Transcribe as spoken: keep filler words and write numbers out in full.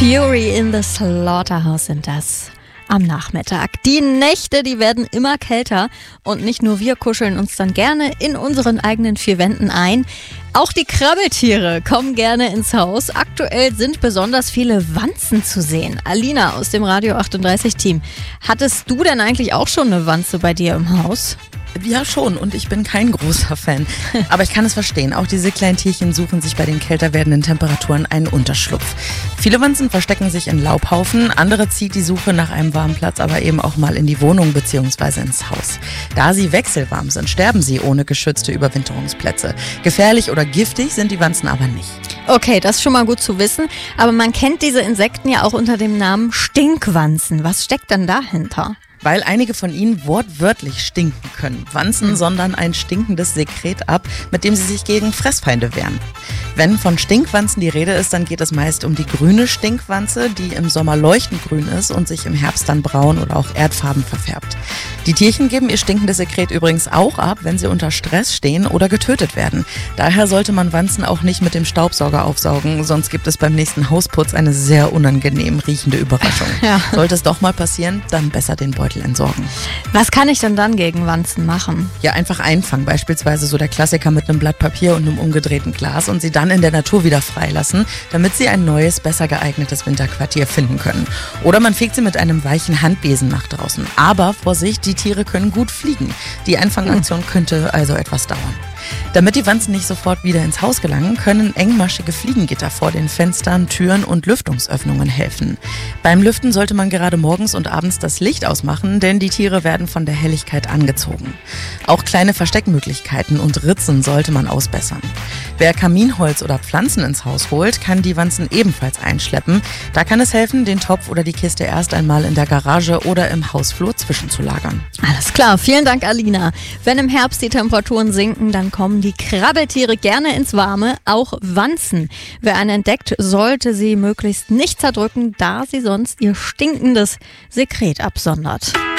Fury in the Slaughterhouse sind das am Nachmittag. Die Nächte, die werden immer kälter und nicht nur wir kuscheln uns dann gerne in unseren eigenen vier Wänden ein. Auch die Krabbeltiere kommen gerne ins Haus. Aktuell sind besonders viele Wanzen zu sehen. Alina aus dem Radio achtunddreißig Team. Hattest du denn eigentlich auch schon eine Wanze bei dir im Haus? Ja, schon, und ich bin kein großer Fan. Aber ich kann es verstehen. Auch diese kleinen Tierchen suchen sich bei den kälter werdenden Temperaturen einen Unterschlupf. Viele Wanzen verstecken sich in Laubhaufen, andere zieht die Suche nach einem warmen Platz aber eben auch mal in die Wohnung bzw. ins Haus. Da sie wechselwarm sind, sterben sie ohne geschützte Überwinterungsplätze. Gefährlich oder giftig sind die Wanzen aber nicht. Okay, das ist schon mal gut zu wissen. Aber man kennt diese Insekten ja auch unter dem Namen Stinkwanzen. Was steckt denn dahinter? Weil einige von ihnen wortwörtlich stinken können. Wanzen mhm. sondern ein stinkendes Sekret ab, mit dem sie sich gegen Fressfeinde wehren. Wenn von Stinkwanzen die Rede ist, dann geht es meist um die grüne Stinkwanze, die im Sommer leuchtend grün ist und sich im Herbst dann braun oder auch erdfarben verfärbt. Die Tierchen geben ihr stinkendes Sekret übrigens auch ab, wenn sie unter Stress stehen oder getötet werden. Daher sollte man Wanzen auch nicht mit dem Staubsauger aufsaugen, sonst gibt es beim nächsten Hausputz eine sehr unangenehm riechende Überraschung. Ja. Sollte es doch mal passieren, dann besser den Beutel entsorgen. Was kann ich denn dann gegen Wanzen machen? Ja, einfach einfangen, beispielsweise so der Klassiker mit einem Blatt Papier und einem umgedrehten Glas und sie dann in der Natur wieder freilassen, damit sie ein neues, besser geeignetes Winterquartier finden können. Oder man fegt sie mit einem weichen Handbesen nach draußen. Aber Vorsicht, die Tiere können gut fliegen. Die Einfangaktion könnte also etwas dauern. Damit die Wanzen nicht sofort wieder ins Haus gelangen, können engmaschige Fliegengitter vor den Fenstern, Türen und Lüftungsöffnungen helfen. Beim Lüften sollte man gerade morgens und abends das Licht ausmachen, denn die Tiere werden von der Helligkeit angezogen. Auch kleine Versteckmöglichkeiten und Ritzen sollte man ausbessern. Wer Kaminholz oder Pflanzen ins Haus holt, kann die Wanzen ebenfalls einschleppen. Da kann es helfen, den Topf oder die Kiste erst einmal in der Garage oder im Hausflur zwischenzulagern. Alles klar, vielen Dank, Alina. Wenn im Herbst die Temperaturen sinken, dann kommen die Krabbeltiere gerne ins Warme, auch Wanzen. Wer eine entdeckt, sollte sie möglichst nicht zerdrücken, da sie sonst ihr stinkendes Sekret absondert.